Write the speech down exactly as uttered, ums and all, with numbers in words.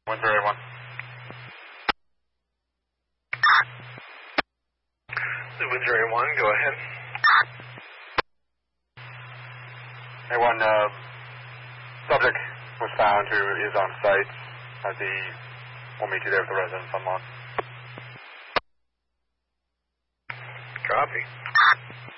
one zero one. one zero one, go ahead. Hey, one, uh, subject was found who is on site at the, we'll meet you there with the residence unlocked. Copy.